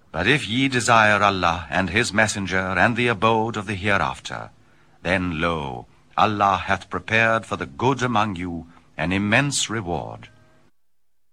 But if ye desire Allah and His Messenger and the abode of the hereafter, then lo, Allah hath prepared for the good among you an immense reward.